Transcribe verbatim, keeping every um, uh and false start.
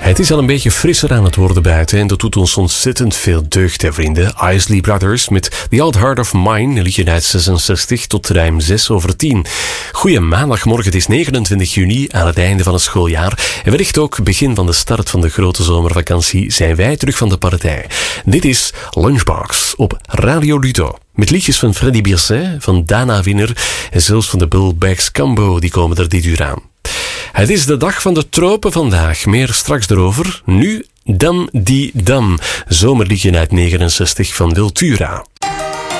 Het is al een beetje frisser aan het worden buiten en dat doet ons ontzettend veel deugd, hè vrienden. Isley Brothers met The Old Heart of Mine, een liedje uit zesenzestig tot ruim zes over tien. Goeie maandagmorgen, het is negenentwintig juni aan het einde van het schooljaar. En wellicht ook begin van de start van de grote zomervakantie zijn wij terug van de partij. Dit is Lunchbox op Radio Ludo. Met liedjes van Freddy Bierset, van Dana Winner en zelfs van de Bill Bags Combo, die komen er dit uur aan. Het is de dag van de tropen vandaag, meer straks erover. Nu Dam die Dam, zomerliedje uit negenenzestig van Wiltura.